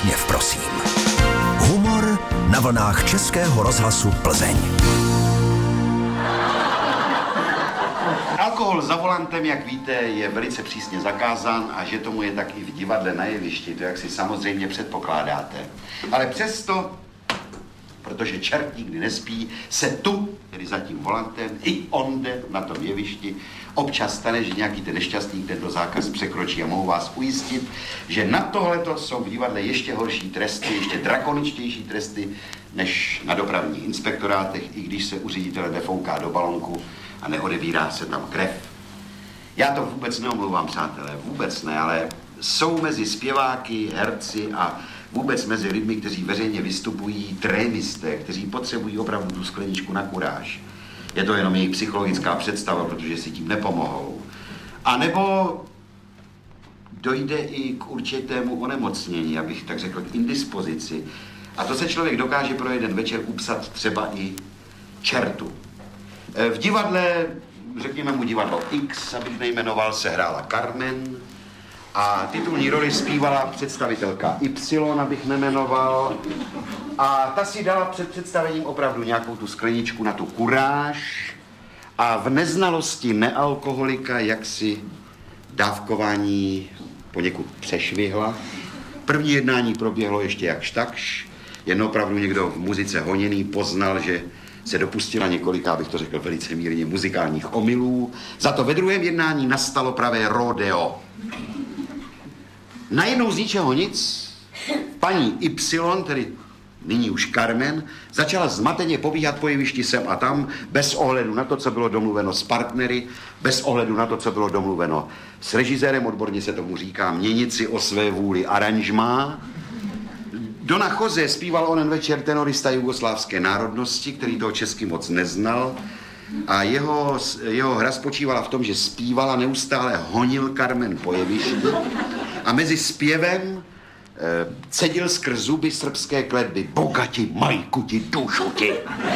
úsměv, prosím. Humor na vlnách Českého rozhlasu Plzeň. Alkohol za volantem, jak víte, je velice přísně zakázán a že tomu je tak i v divadle na jevišti, to jak si samozřejmě předpokládáte. Ale přesto, protože čert nikdy nespí, se tu, tedy za tím volantem, i onde na tom jevišti, občas stane, že nějaký ten nešťastný tento zákaz překročí a mohu vás ujistit, že na tohleto jsou v divadle ještě horší tresty, ještě drakoničtější tresty, než na dopravních inspektorátech, i když se u ředitele nefouká do balonku a neodebírá se tam krev. Já to vůbec neomlouvám, přátelé, vůbec ne, ale jsou mezi zpěváky, herci a vůbec mezi lidmi, kteří veřejně vystupují, trémisté, kteří potřebují opravdu tu skleničku na kuráž. Je to jenom jejich psychologická představa, protože si tím nepomohou. A nebo dojde i k určitému onemocnění, abych tak řekl, k indispozici. A to se člověk dokáže pro jeden večer upsat třeba i čertu. V divadle, řekněme mu divadlo X, abych nejmenoval, se hrála Carmen a titulní roli zpívala představitelka Y, abych nemenoval, a ta si dala před představením opravdu nějakou tu skleničku na tu kuráž a v neznalosti nealkoholika jaksi dávkování poněkud přešvihla. První jednání proběhlo ještě jakž takž, jen opravdu někdo v muzice honěný poznal, že se dopustila několika, abych to řekl velice mírně, muzikálních omylů. Za to ve druhém jednání nastalo pravé rodeo. Najednou z ničeho nic paní Y, tedy nyní už Carmen, začala zmateně pobíhat po jevišti sem a tam, bez ohledu na to, co bylo domluveno s partnery, bez ohledu na to, co bylo domluveno s režisérem, odborně se tomu říká měnit si o své vůli aranžmá. Dona Jose zpíval onen večer tenorista jugoslávské národnosti, který toho česky moc neznal, a jeho hra spočívala v tom, že zpívala, neustále honil Carmen po jevišti a mezi zpěvem cedil skrz zuby srbské kletby: Bogati, majku ti, dušu ti.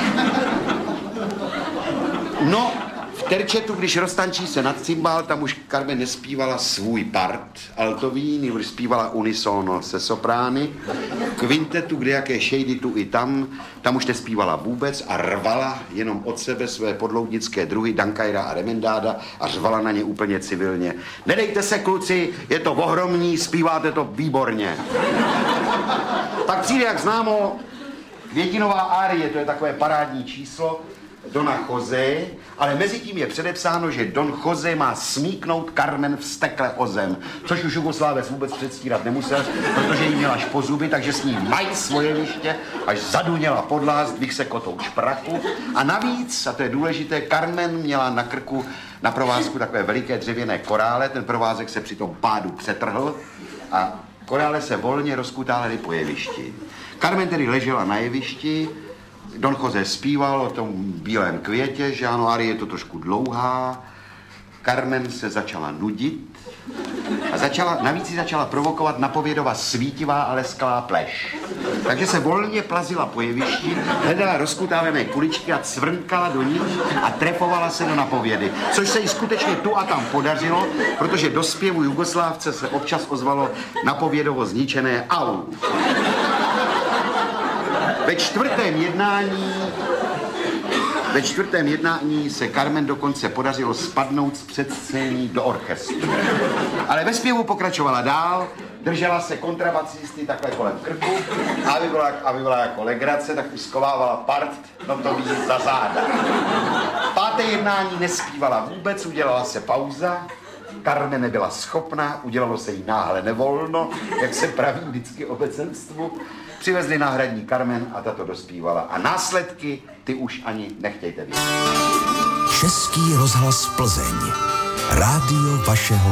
No, v terčetu, když roztančí se nad cymbál, tam už Carmen nespívala svůj part altový, nýbrž zpívala unisono se soprány. Kvintetu, kde jaké šejdy tu i tam už nespívala vůbec a rvala jenom od sebe své podloudnické druhy Dankajra a Remendáda a řvala na ně úplně civilně: Nedejte se, kluci, je to ohromný, zpíváte to výborně. Tak přijde, jak známo, květinová árie, to je takové parádní číslo, Dona Jose, ale mezi tím je předepsáno, že Don Jose má smíknout Carmen vztekle o zem, což už Jugoslávec vůbec předstírat nemusel, protože jí měla až po zuby, takže s ní mají svoje jeviště, až zaduněla podlást, bych se kotou šprachu. A navíc, a to je důležité, Carmen měla na krku na provázku takové veliké dřevěné korále, ten provázek se při tom pádu přetrhl a korále se volně rozkutávaly po jevišti. Carmen tedy ležela na jevišti, Don Jose zpíval o tom bílém květě, že ano, arie je to trošku dlouhá. Carmen se začala nudit a navíc si začala provokovat napovědova svítivá a lesklá pleš. Takže se volně plazila po jevišti, hledala rozkutávené kuličky a cvrnkala do nich a trefovala se do napovědy. Což se jí skutečně tu a tam podařilo, protože do zpěvu Jugoslávce se občas ozvalo napovědovo zničené au. Ve čtvrtém jednání se Carmen dokonce podařilo spadnout z předscény do orchestru. Ale ve zpěvu pokračovala dál, držela se kontrabasisty takhle kolem krku a aby byla jako legrace, tak uskovávala part notový za záda. Páté jednání nespívala vůbec, udělala se pauza. Carmen nebyla schopná, udělalo se jí náhle nevolno, jak se praví vždycky obecenstvu. Přivezli náhradní Carmen a ta to dospívala. A následky, ty už ani nechtějte vědět. Český rozhlas Plzeň. Rádio vašeho